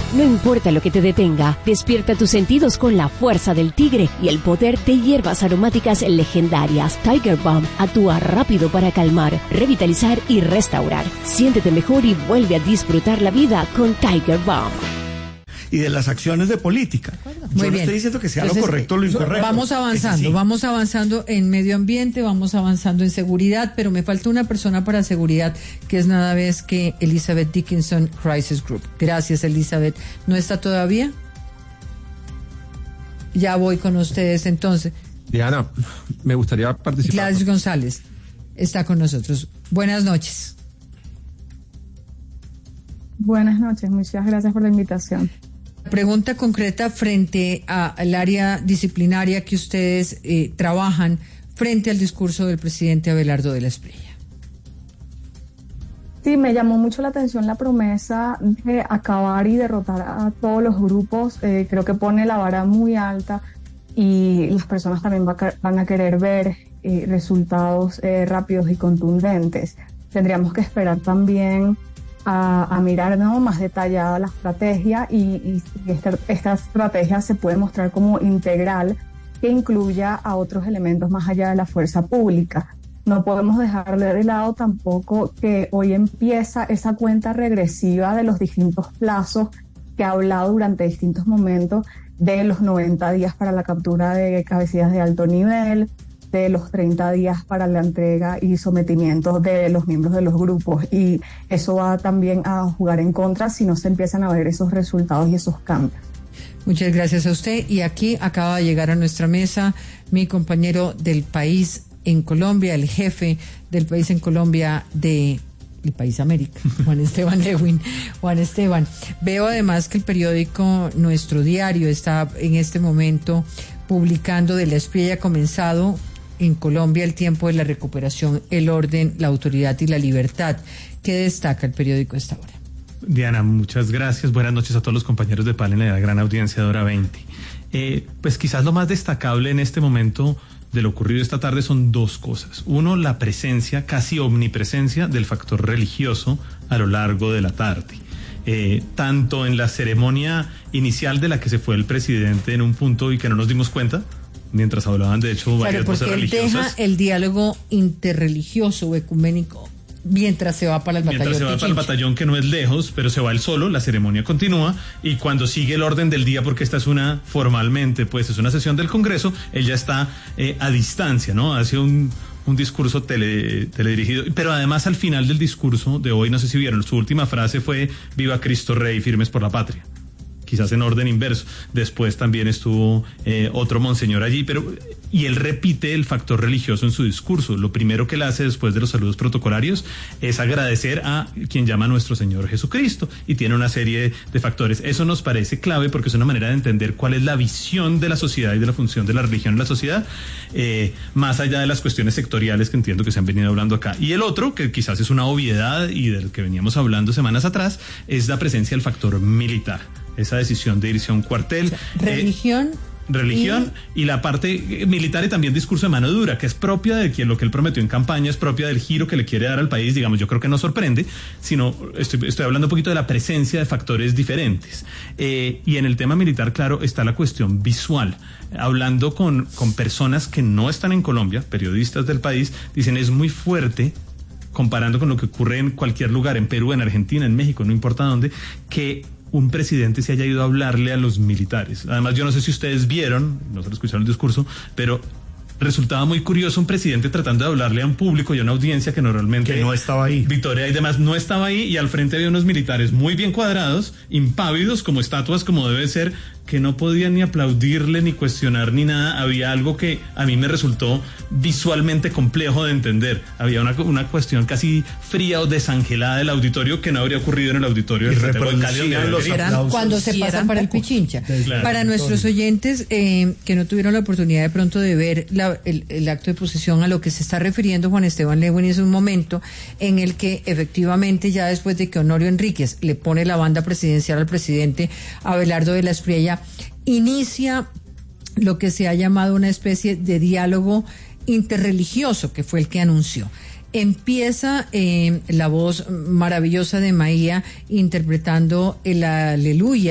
No importa lo que te detenga, despierta tus sentidos con la fuerza del tigre y el poder de hierbas aromáticas legendarias. Tiger Balm actúa rápido para calmar, revitalizar y restaurar. Siéntete mejor y vuelve a disfrutar la vida con Tiger Balm. Y de las acciones de política. Muy Yo no bien. estoy diciendo que sea lo correcto o lo incorrecto. Vamos avanzando en medio ambiente, vamos avanzando en seguridad, pero me falta una persona para seguridad, que es nada más que Elizabeth Dickinson, Crisis Group. Gracias, Elizabeth. ¿No está todavía? Ya voy con ustedes entonces. Diana, me gustaría participar. Gladys González está con nosotros. Buenas noches. Buenas noches, muchas gracias por la invitación. Pregunta concreta frente al área disciplinaria que ustedes trabajan frente al discurso del presidente Abelardo de la Espriella. Sí, me llamó mucho la atención la promesa de acabar y derrotar a todos los grupos. Creo que pone la vara muy alta y las personas también van a querer ver resultados rápidos y contundentes. Tendríamos que esperar también a mirar, ¿no?, más detallada la estrategia y esta estrategia se puede mostrar como integral, que incluya a otros elementos más allá de la fuerza pública. No podemos dejar de lado tampoco que hoy empieza esa cuenta regresiva de los distintos plazos que ha hablado durante distintos momentos, de los 90 días para la captura de cabecillas de alto nivel, de los 30 días para la entrega y sometimiento de los miembros de los grupos, y eso va también a jugar en contra si no se empiezan a ver esos resultados y esos cambios. Muchas gracias a usted. Y aquí acaba de llegar a nuestra mesa mi compañero del País en Colombia, el jefe del País en Colombia de El País América, Juan Esteban Lewin. Juan Esteban, veo además que el periódico Nuestro Diario está en este momento publicando: de la Espriella ha comenzado en Colombia el tiempo de la recuperación, el orden, la autoridad y la libertad. ¿Qué destaca el periódico a esta hora? Diana, muchas gracias. Buenas noches a todos los compañeros de panel y a la gran audiencia de Hora 20. Pues quizás lo más destacable en este momento de lo ocurrido esta tarde son dos cosas. Uno, la presencia, casi omnipresencia, del factor religioso a lo largo de la tarde. Tanto en la ceremonia inicial de la que se fue el presidente en un punto y que no nos dimos cuenta, mientras hablaban de hecho varias voces religiosas. Claro, porque él deja el diálogo interreligioso o ecuménico mientras se va para el batallón. Mientras se va para el batallón, que no es lejos, pero se va él solo, la ceremonia continúa, y cuando sigue el orden del día, porque esta es formalmente, pues es una sesión del Congreso, él ya está a distancia, ¿no? Hace un discurso teledirigido, pero además al final del discurso de hoy, no sé si vieron, su última frase fue: viva Cristo Rey, firmes por la patria. Quizás en orden inverso. Después también estuvo otro monseñor allí, y él repite el factor religioso en su discurso. Lo primero que él hace después de los saludos protocolarios es agradecer a quien llama a nuestro Señor Jesucristo, y tiene una serie de factores. Eso nos parece clave porque es una manera de entender cuál es la visión de la sociedad y de la función de la religión en la sociedad, más allá de las cuestiones sectoriales que entiendo que se han venido hablando acá. Y el otro, que quizás es una obviedad y del que veníamos hablando semanas atrás, es la presencia del factor militar. Esa decisión de irse a un cuartel. Religión y la parte militar, y también discurso de mano dura, que es propia de lo que él prometió en campaña, es propia del giro que le quiere dar al país, digamos. Yo creo que no sorprende, sino estoy hablando un poquito de la presencia de factores diferentes. Y en el tema militar, claro, está la cuestión visual. Hablando con personas que no están en Colombia, periodistas del país, dicen es muy fuerte, comparando con lo que ocurre en cualquier lugar, en Perú, en Argentina, en México, no importa dónde, que un presidente se haya ido a hablarle a los militares. Además, yo no sé si ustedes vieron, no se lo escucharon el discurso, pero resultaba muy curioso un presidente tratando de hablarle a un público y a una audiencia que normalmente... Que no estaba ahí. Victoria y demás no estaba ahí, y al frente había unos militares muy bien cuadrados, impávidos, como estatuas, como debe ser, que no podían ni aplaudirle, ni cuestionar, ni nada. Había algo que a mí me resultó visualmente complejo de entender. Había una cuestión casi fría o desangelada del auditorio que no habría ocurrido en el auditorio del Retiro de Cali. Cuando se pasan para el Pichincha. Claro. Para nuestros oyentes que no tuvieron la oportunidad de pronto de ver el acto de posesión, a lo que se está refiriendo Juan Esteban Lewin es un momento en el que efectivamente, ya después de que Honorio Enríquez le pone la banda presidencial al presidente Abelardo de la Espriella, inicia lo que se ha llamado una especie de diálogo interreligioso, que fue el que anunció. Empieza la voz maravillosa de Maía interpretando el Aleluya